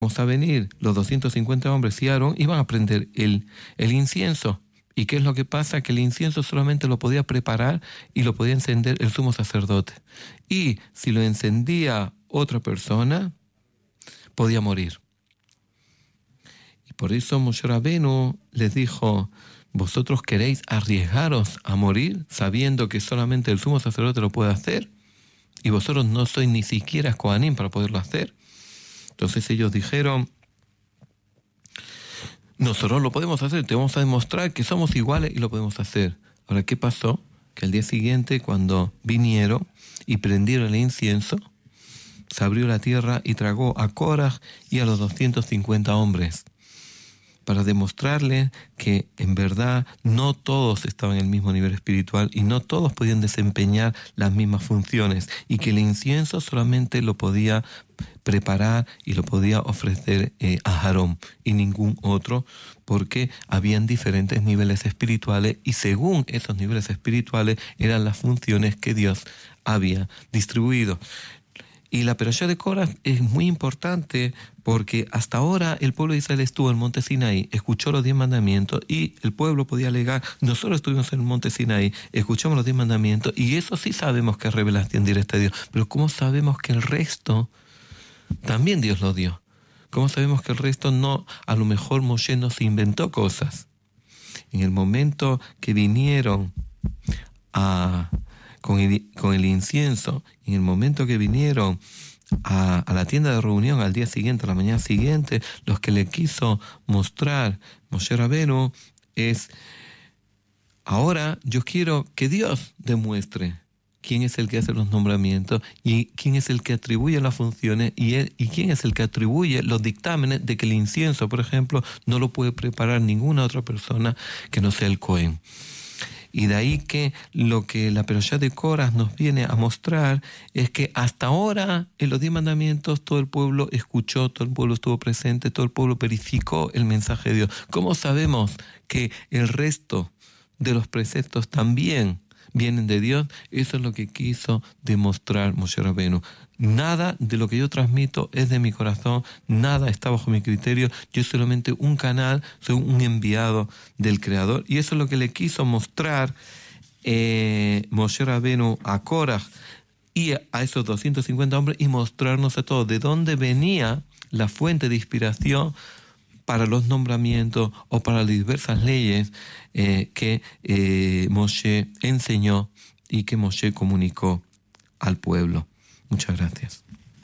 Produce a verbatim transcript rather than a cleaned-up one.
vamos a venir los doscientos cincuenta hombres y Aarón y van a prender el, el incienso. ¿Y qué es lo que pasa? Que el incienso solamente lo podía preparar y lo podía encender el sumo sacerdote. Y si lo encendía otra persona, podía morir. Y por eso Moshe Rabenu les dijo: ¿vosotros queréis arriesgaros a morir sabiendo que solamente el sumo sacerdote lo puede hacer? Y vosotros no sois ni siquiera Kohanim para poderlo hacer. Entonces ellos dijeron: nosotros lo podemos hacer, te vamos a demostrar que somos iguales y lo podemos hacer. Ahora, ¿qué pasó? Que al día siguiente, cuando vinieron y prendieron el incienso, se abrió la tierra y tragó a Korah y a los doscientos cincuenta hombres, para demostrarles que en verdad no todos estaban en el mismo nivel espiritual y no todos podían desempeñar las mismas funciones, y que el incienso solamente lo podía preparar y lo podía ofrecer eh, a Aarón y ningún otro, porque habían diferentes niveles espirituales y según esos niveles espirituales eran las funciones que Dios había distribuido. Y la perashá de Korah es muy importante porque hasta ahora el pueblo de Israel estuvo en el monte Sinaí, escuchó los diez mandamientos y el pueblo podía alegar: nosotros estuvimos en el monte Sinaí, escuchamos los diez mandamientos y eso sí sabemos que es revelación directa de Dios. Pero ¿cómo sabemos que el resto también Dios lo dio? ¿Cómo sabemos que el resto no? A lo mejor Moshe no se inventó cosas. En el momento que vinieron a... Con el, con el incienso, en el momento que vinieron a, a la tienda de reunión al día siguiente, a la mañana siguiente, los que le quiso mostrar Moshe Rabenu es: ahora yo quiero que Dios demuestre quién es el que hace los nombramientos y quién es el que atribuye las funciones y, él, y quién es el que atribuye los dictámenes de que el incienso, por ejemplo, no lo puede preparar ninguna otra persona que no sea el Cohen. Y de ahí que lo que la perashá de Korah nos viene a mostrar es que hasta ahora en los diez mandamientos todo el pueblo escuchó, todo el pueblo estuvo presente, todo el pueblo verificó el mensaje de Dios. ¿Cómo sabemos que el resto de los preceptos también vienen de Dios? Eso es lo que quiso demostrar Moshe Rabenu. Nada de lo que yo transmito es de mi corazón, nada está bajo mi criterio, yo soy solamente un canal, soy un enviado del Creador. Y eso es lo que le quiso mostrar eh, Moshe Rabenu a Korah y a, a esos doscientos cincuenta hombres, y mostrarnos a todos de dónde venía la fuente de inspiración para los nombramientos o para las diversas leyes eh, que eh, Moshe enseñó y que Moshe comunicó al pueblo. Muchas gracias.